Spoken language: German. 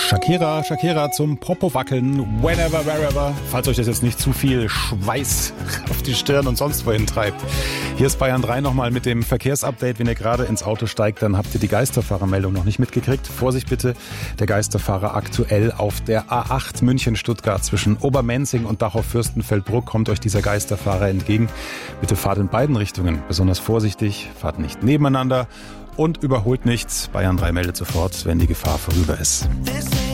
Shakira zum Popo-Wackeln, whenever, wherever, falls euch das jetzt nicht zu viel Schweiß auf die Stirn und sonst wohin treibt. Hier ist Bayern 3 nochmal mit dem Verkehrsupdate. Wenn ihr gerade ins Auto steigt, dann habt ihr die Geisterfahrermeldung noch nicht mitgekriegt. Vorsicht bitte, der Geisterfahrer aktuell auf der A8 München-Stuttgart zwischen Obermenzing und Dachau-Fürstenfeldbruck kommt euch dieser Geisterfahrer entgegen. Bitte fahrt in beiden Richtungen besonders vorsichtig, fahrt nicht nebeneinander und überholt nichts. Bayern 3 meldet sofort, wenn die Gefahr vorüber ist.